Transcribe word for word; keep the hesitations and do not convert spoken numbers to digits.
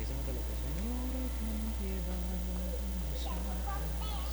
esa es otra loca. Señora, que me lleva donde sabes.